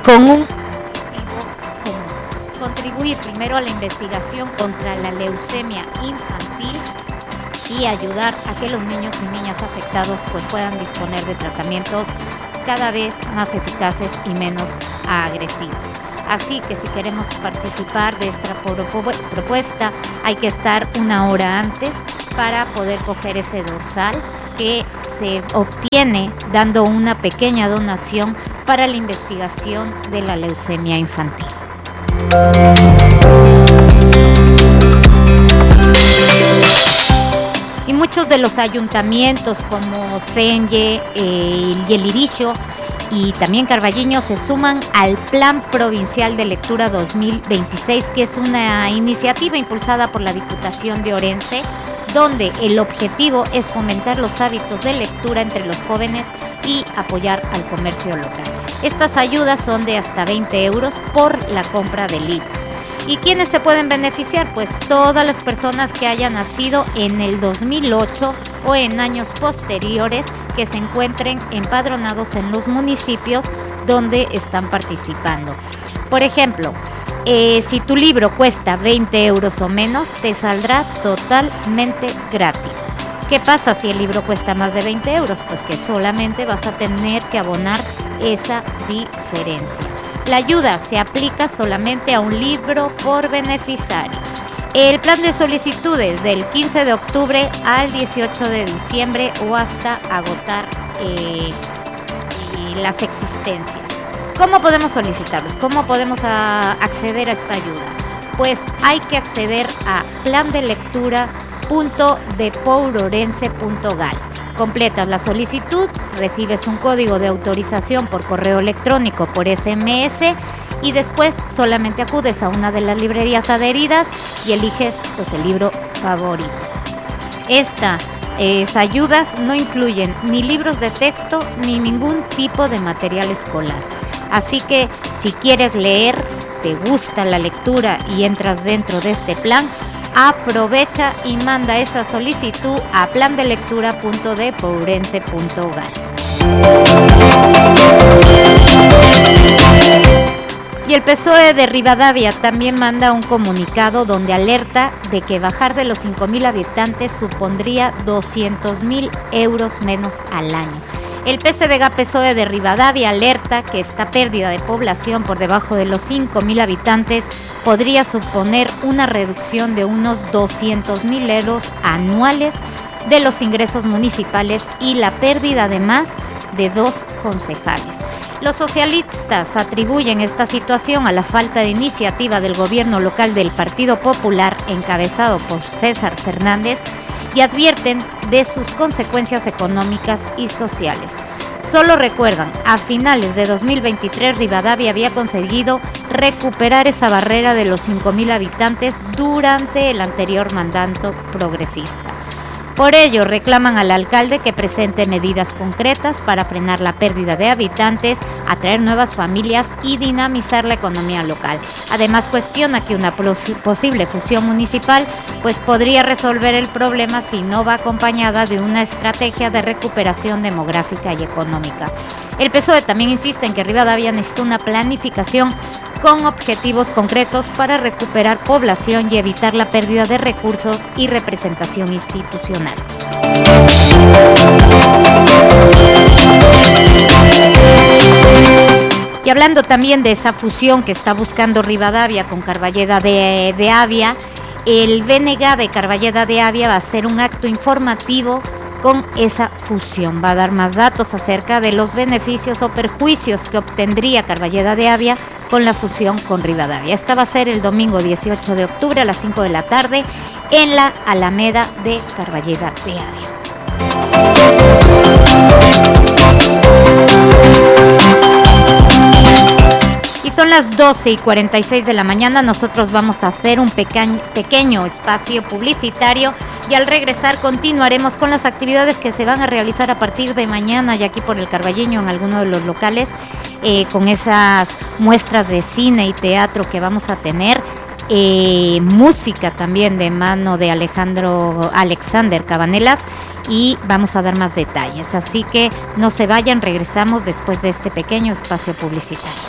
con un objetivo común: contribuir primero a la investigación contra la leucemia infantil y ayudar a que los niños y niñas afectados pues puedan disponer de tratamientos cada vez más eficaces y menos agresivos. Así que si queremos participar de esta propuesta, hay que estar una hora antes para poder coger ese dorsal que se obtiene dando una pequeña donación para la investigación de la leucemia infantil. Y muchos de los ayuntamientos como Fenye y El Iricho y también Carballiño se suman al Plan Provincial de Lectura 2026, que es una iniciativa impulsada por la Diputación de Orense, donde el objetivo es fomentar los hábitos de lectura entre los jóvenes y apoyar al comercio local. Estas ayudas son de hasta 20 euros por la compra de libros. ¿Y quiénes se pueden beneficiar? Pues todas las personas que hayan nacido en el 2008 o en años posteriores, que se encuentren empadronados en los municipios donde están participando. Por ejemplo, si tu libro cuesta 20 euros o menos, te saldrá totalmente gratis. ¿Qué pasa si el libro cuesta más de 20 euros? Pues que solamente vas a tener que abonar esa diferencia. La ayuda se aplica solamente a un libro por beneficiario. El plan de solicitudes del 15 de octubre al 18 de diciembre o hasta agotar las existencias. ¿Cómo podemos solicitarlos? ¿Cómo podemos acceder a esta ayuda? Pues hay que acceder a plandelectura.depourorense.gal. Completas la solicitud, recibes un código de autorización por correo electrónico por SMS y después solamente acudes a una de las librerías adheridas y eliges pues el libro favorito. Estas ayudas no incluyen ni libros de texto ni ningún tipo de material escolar. Así que si quieres leer, te gusta la lectura y entras dentro de este plan, aprovecha y manda esa solicitud a plandelectura.depourorense.gal. Y el PSOE de Rivadavia también manda un comunicado donde alerta de que bajar de los 5.000 habitantes supondría 200.000 euros menos al año. El PSDG-PSOE de Rivadavia alerta que esta pérdida de población por debajo de los 5.000 habitantes podría suponer una reducción de unos 200.000 euros anuales de los ingresos municipales y la pérdida de más de 2 concejales. Los socialistas atribuyen esta situación a la falta de iniciativa del gobierno local del Partido Popular, encabezado por César Fernández, y advierten de sus consecuencias económicas y sociales. Solo recuerdan, a finales de 2023 Rivadavia había conseguido recuperar esa barrera de los 5.000 habitantes durante el anterior mandato progresista. Por ello, reclaman al alcalde que presente medidas concretas para frenar la pérdida de habitantes, atraer nuevas familias y dinamizar la economía local. Además, cuestiona que una posible fusión municipal pues podría resolver el problema si no va acompañada de una estrategia de recuperación demográfica y económica. El PSOE también insiste en que Rivadavia necesita una planificación con objetivos concretos para recuperar población y evitar la pérdida de recursos y representación institucional. Y hablando también de esa fusión que está buscando Rivadavia con Carballeda de Avia, el BNG de Carballeda de Avia va a hacer un acto informativo con esa fusión. Va a dar más datos acerca de los beneficios o perjuicios que obtendría Carballeda de Avia con la fusión con Rivadavia. Esta va a ser el domingo 18 de octubre a las 5 de la tarde en la Alameda de Carballeda de Avia. Y son las 12:46 de la mañana. Nosotros vamos a hacer un pequeño espacio publicitario y al regresar continuaremos con las actividades que se van a realizar a partir de mañana y aquí por el Carballiño en alguno de los locales, con esas muestras de cine y teatro que vamos a tener, música también de mano de Alexander Cabanelas, y vamos a dar más detalles. Así que no se vayan, regresamos después de este pequeño espacio publicitario.